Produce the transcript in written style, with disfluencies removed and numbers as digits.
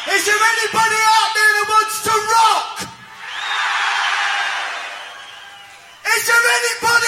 Is there anybody out there that wants to rock? Is there anybody